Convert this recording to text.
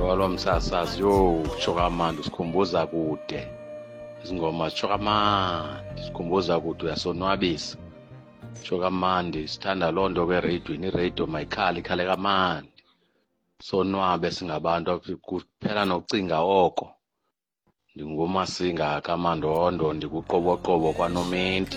walomsasazi tsho kamandi usikhumbuza kude. Izingoma tsho kamandi sikhumbuza kude, uyasonwabisa. Tsho kamandi sithanda loo nto kwerediyweni, iradio mayikhale ikhale kamandi. Sonwabe singabantu kuphela nokucinga oko. NdinguMasinga kaMandondo, ndikuqoboqobo kwaNomenti.